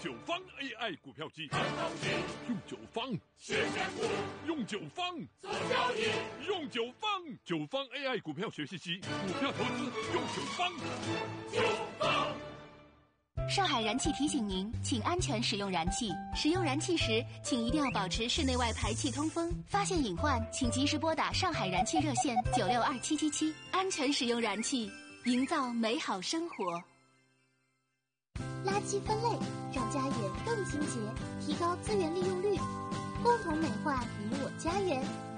九方 AI 股票机， 看东西， 用九方学选股， 用九方做交易， 用九方AI 股票学习机，股票投资用九方。 九方。 上海燃气提醒您，请安全使用燃气。使用燃气时，请一定要保持室内外排气通风。发现隐患，请及时拨打上海燃气热线962777，安全使用燃气，营造美好生活。 垃圾分类，让家园更清洁，提高资源利用率，共同美化你我家园。